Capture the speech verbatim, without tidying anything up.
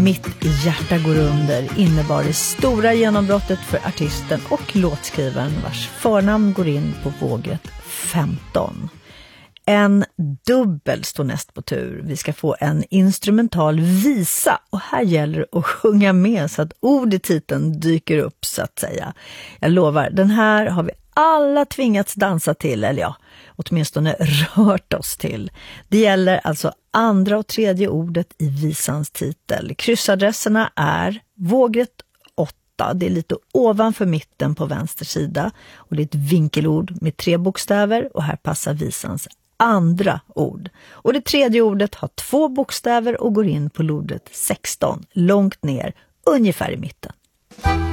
Mitt hjärta går under innebar det stora genombrottet för artisten och låtskrivaren vars förnamn går in på vågrätt femton. En dubbel står näst på tur. Vi ska få en instrumental visa och här gäller det att sjunga med så att ord i titeln dyker upp så att säga. Jag lovar, den här har vi alla tvingats dansa till, eller ja, åtminstone rört oss till. Det gäller alltså andra och tredje ordet i visans titel. Kryssadresserna är vågrätt åtta, det är lite ovanför mitten på vänster sida och det är ett vinkelord med tre bokstäver och här passar visans andra ord. Och det tredje ordet har två bokstäver och går in på lodret sexton, långt ner, ungefär i mitten.